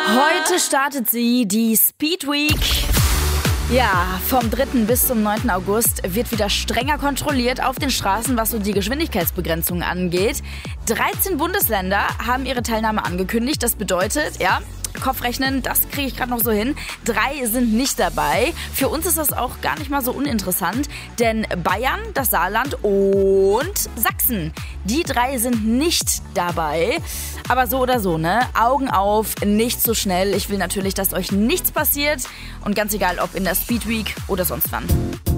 Heute startet sie, die Speed Week. Ja, vom 3. bis zum 9. August wird wieder strenger kontrolliert auf den Straßen, was so die Geschwindigkeitsbegrenzung angeht. 13 Bundesländer haben ihre Teilnahme angekündigt. Das bedeutet, ja, Kopfrechnen, das kriege ich gerade noch so hin. 3 sind nicht dabei. Für uns ist das auch gar nicht mal so uninteressant, denn Bayern, das Saarland und Sachsen, die 3 sind nicht dabei. Aber so oder so, ne? Augen auf, nicht so schnell. Ich will natürlich, dass euch nichts passiert und ganz egal, ob in der Speed Week oder sonst wann.